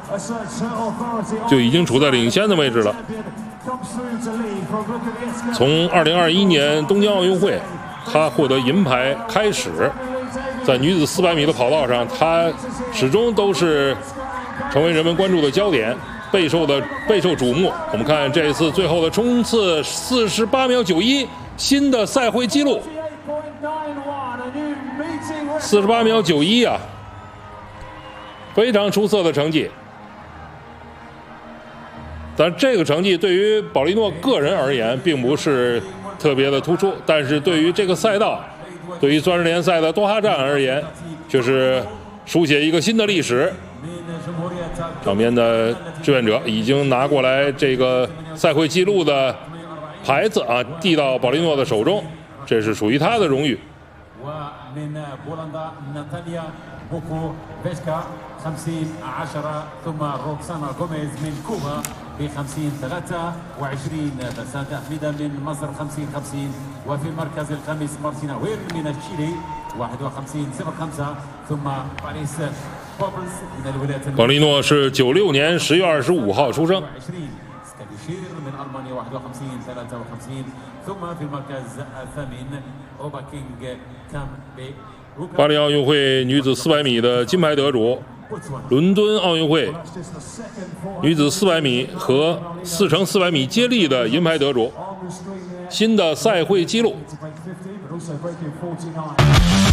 就已经处在领先的位置了。从2021年东京奥运会，她获得银牌开始，在女子400米的跑道上，她始终都是成为人们关注的焦点，备受瞩目。我们看这一次最后的冲刺，48秒91，新的赛会纪录，48秒91啊，非常出色的成绩。但这个成绩对于保利诺个人而言并不是特别的突出，但是对于这个赛道，对于钻石联赛的多哈站而言，却是书写一个新的历史。场边的志愿者已经拿过来这个赛会纪录的牌子啊，递到保利诺的手中，这是属于他的荣誉。 ب50 23 بساتة حميدة من مصر 50 وفي المركز الخامس مارتينا وير من تشيلي 51 05 ثم باريس بوبلز من الولايات المتحدة 保利诺是96年10月25号出生。 سكاليشير من ألمانيا 51 53 ثم في المركز الثامن أوباكينغ كامبي 巴黎奥运会女子400米的金牌得主，伦敦奥运会女子400米和4×400米接力的银牌得主，新的赛会纪录。